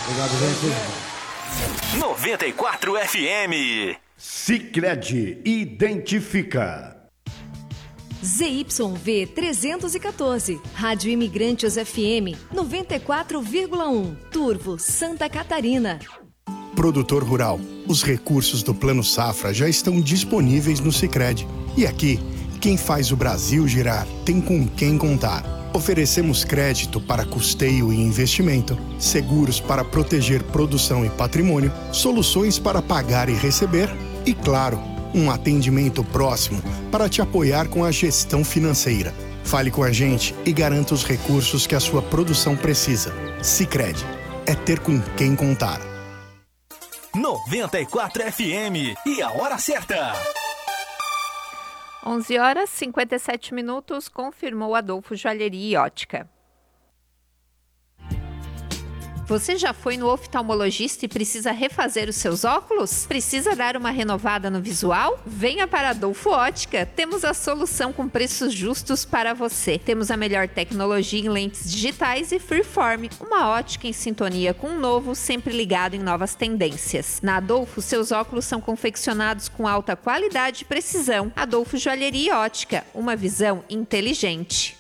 Obrigado, gente. 94 FM. Sicredi identifica. ZYV 314, Rádio Imigrantes FM 94,1, Turvo, Santa Catarina. Produtor rural, os recursos do Plano Safra já estão disponíveis no Sicredi. E aqui, quem faz o Brasil girar tem com quem contar. Oferecemos crédito para custeio e investimento, seguros para proteger produção e patrimônio, soluções para pagar e receber e, claro, um atendimento próximo para te apoiar com a gestão financeira. Fale com a gente e garanta os recursos que a sua produção precisa. Sicredi é ter com quem contar. 94 FM e a hora certa. 11h57, confirmou Adolfo Joalheria e Ótica. Você já foi no oftalmologista e precisa refazer os seus óculos? Precisa dar uma renovada no visual? Venha para Adolfo Ótica. Temos a solução com preços justos para você. Temos a melhor tecnologia em lentes digitais e Freeform, uma ótica em sintonia com o novo, sempre ligado em novas tendências. Na Adolfo, seus óculos são confeccionados com alta qualidade e precisão. Adolfo Joalheria e Ótica, uma visão inteligente.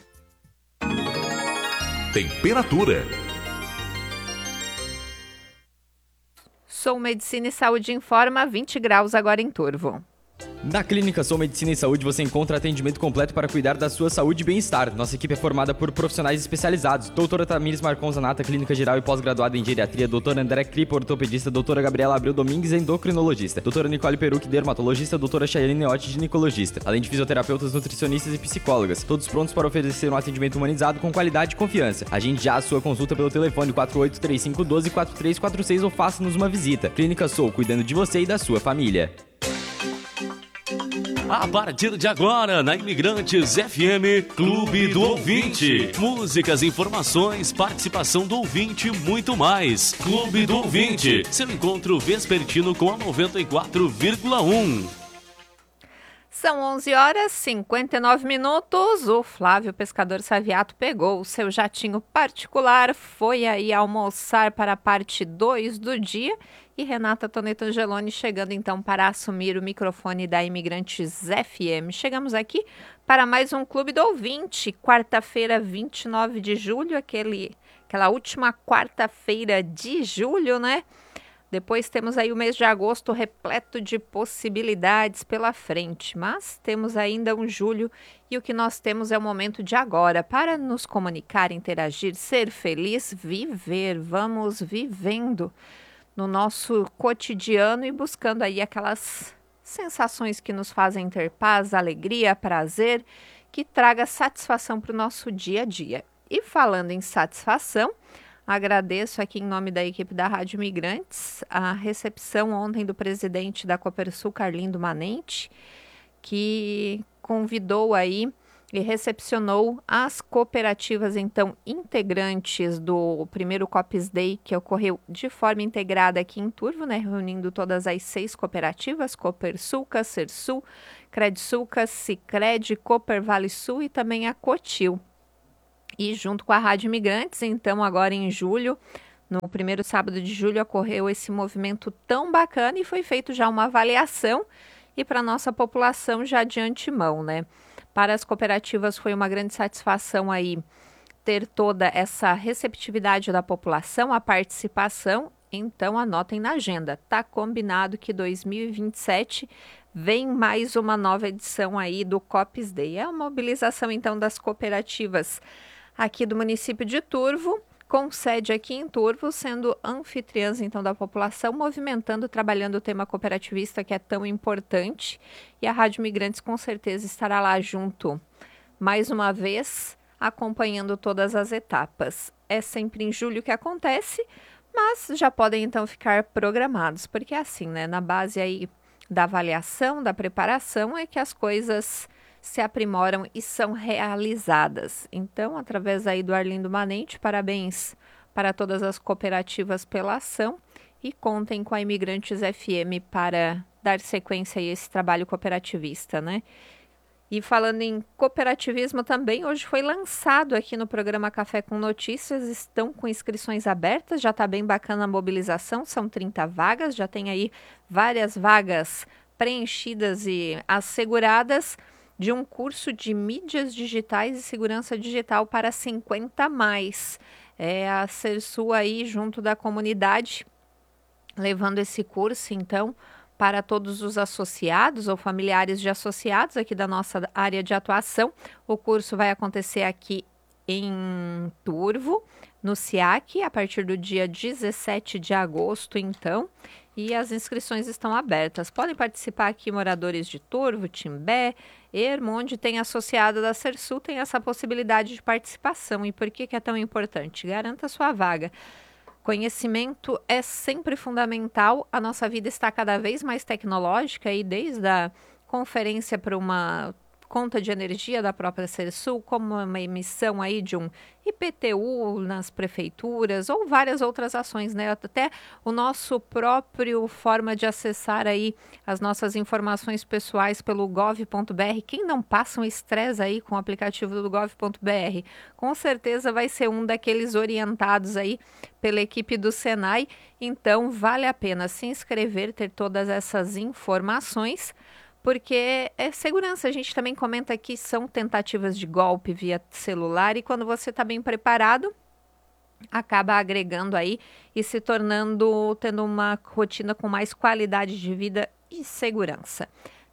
Temperatura. Sou Medicina e Saúde informa, 20 graus agora em Turvo. Na Clínica Sou Medicina e Saúde você encontra atendimento completo para cuidar da sua saúde e bem-estar. Nossa equipe é formada por profissionais especializados. Doutora Tamires Marcon Zanata, clínica geral e pós-graduada em geriatria. Doutora André Kripa, ortopedista. Doutora Gabriela Abreu Domingues, endocrinologista. Doutora Nicole Perucchi, dermatologista. Doutora Chayane Neotti, ginecologista. Além de fisioterapeutas, nutricionistas e psicólogas. Todos prontos para oferecer um atendimento humanizado com qualidade e confiança. Agende já a sua consulta pelo telefone 4835124346 ou faça-nos uma visita. Clínica Sou, cuidando de você e da sua família. A partir de agora, na Imigrantes FM, Clube do Ouvinte. Músicas, informações, participação do ouvinte e muito mais. Clube do Ouvinte, seu encontro vespertino com a 94,1. São 11h59. O Flávio Pescador Saviato pegou o seu jatinho particular, foi aí almoçar para a parte 2 do dia. E Renata Toneto Angeloni chegando então para assumir o microfone da Imigrantes FM. Chegamos aqui para mais um Clube do Ouvinte, quarta-feira, 29 de julho, aquela última quarta-feira de julho, né? Depois temos aí o mês de agosto repleto de possibilidades pela frente, mas temos ainda um julho e o que nós temos é o momento de agora para nos comunicar, interagir, ser feliz, viver. Vamos vivendo no nosso cotidiano e buscando aí aquelas sensações que nos fazem ter paz, alegria, prazer, que traga satisfação para o nosso dia a dia. E falando em satisfação, agradeço aqui em nome da equipe da Rádio Migrantes a recepção ontem do presidente da Copersul, Carlindo Manente, que convidou aí e recepcionou as cooperativas, então, integrantes do primeiro Copis Day, que ocorreu de forma integrada aqui em Turvo, né, reunindo todas as 6 cooperativas, Copersulca, Sersul, Credsulca, Sicredi, Cooper Vale Sul e também a Cotil. E junto com a Rádio Imigrantes, então, agora em julho, no primeiro sábado de julho, ocorreu esse movimento tão bacana e foi feito já uma avaliação e para a nossa população já de antemão, né? Para as cooperativas foi uma grande satisfação aí ter toda essa receptividade da população, a participação. Então anotem na agenda, tá combinado que 2027 vem mais uma nova edição aí do Copis Day. É a mobilização então das cooperativas aqui do município de Turvo, com sede aqui em Turvo, sendo anfitriãs então da população, movimentando, trabalhando o tema cooperativista que é tão importante. E a Rádio Migrantes com certeza estará lá junto, mais uma vez, acompanhando todas as etapas. É sempre em julho que acontece, mas já podem então ficar programados, porque é assim, né? Na base aí da avaliação, da preparação, é que as coisas se aprimoram e são realizadas. Então, através aí do Arlindo Manente, parabéns para todas as cooperativas pela ação e contem com a Imigrantes FM para dar sequência a esse trabalho cooperativista, né? E falando em cooperativismo também, hoje foi lançado aqui no programa Café com Notícias, estão com inscrições abertas, já está bem bacana a mobilização, são 30 vagas, já tem aí várias vagas preenchidas e asseguradas de um curso de mídias digitais e segurança digital para 50 mais. É a Sersul aí junto da comunidade levando esse curso, então, para todos os associados ou familiares de associados aqui da nossa área de atuação. O curso vai acontecer aqui em Turvo, no SIAC, a partir do dia 17 de agosto, então, e as inscrições estão abertas. Podem participar aqui moradores de Turvo, Timbé, Ermo, onde tem associado da Sersul, tem essa possibilidade de participação. E por que é tão importante? Garanta sua vaga. Conhecimento é sempre fundamental, a nossa vida está cada vez mais tecnológica e desde a conferência para uma conta de energia da própria Sersul, como uma emissão aí de um IPTU nas prefeituras ou várias outras ações, né? Até o nosso próprio forma de acessar aí as nossas informações pessoais pelo gov.br. Quem não passa um estresse aí com o aplicativo do gov.br, com certeza vai ser um daqueles orientados aí pela equipe do Senai. Então, vale a pena se inscrever, ter todas essas informações, porque é segurança. A gente também comenta que são tentativas de golpe via celular e quando você está bem preparado, acaba agregando aí e se tornando, tendo uma rotina com mais qualidade de vida e segurança.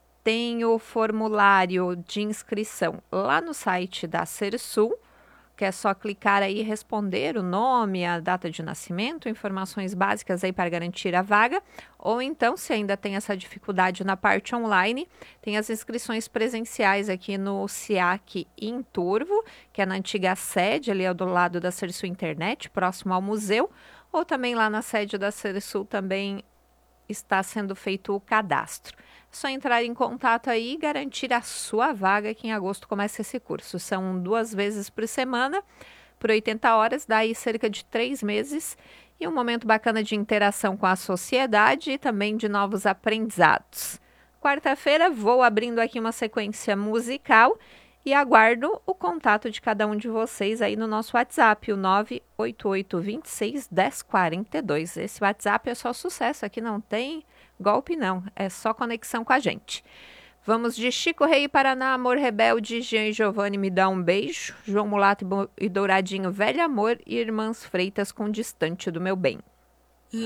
Tem o formulário de inscrição lá no site da Sersul, que é só clicar aí e responder o nome, a data de nascimento, informações básicas aí para garantir a vaga. Ou então, se ainda tem essa dificuldade na parte online, tem as inscrições presenciais aqui no SIAC em Turvo, que é na antiga sede, ali do lado da Sersul Internet, próximo ao museu. Ou também lá na sede da Sersul também está sendo feito o cadastro. É só entrar em contato aí e garantir a sua vaga, que em agosto começa esse curso. São 2 vezes por semana, por 80 horas, dá aí cerca de 3 meses. E um momento bacana de interação com a sociedade e também de novos aprendizados. Quarta-feira vou abrindo aqui uma sequência musical e aguardo o contato de cada um de vocês aí no nosso WhatsApp, o 988261042. Esse WhatsApp é só sucesso, aqui não tem golpe não, é só conexão com a gente. Vamos de Chico Rei e Paraná, Amor Rebelde, Jean e Giovanni, Me Dá um Beijo, João Mulato e Douradinho, Velho Amor e Irmãs Freitas com Distante do Meu Bem.